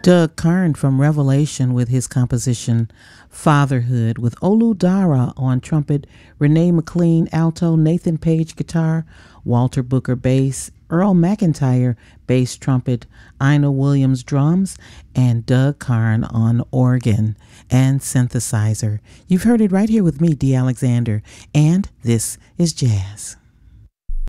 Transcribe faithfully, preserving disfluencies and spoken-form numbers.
Doug Karn from Revelation with his composition Fatherhood, with Olu Dara on trumpet, Renee McLean alto, Nathan Page guitar, Walter Booker bass, Earl McIntyre bass trumpet, Ina Williams drums, and Doug Karn on organ and synthesizer. You've heard it right here with me, Dee Alexander, and this is Jazz.